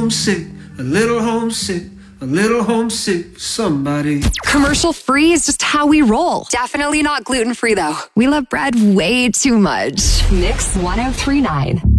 homesick, a little homesick, a little homesick for somebody. Commercial free is just how we roll. Definitely not gluten free though. We love bread way too much. Mix 1039.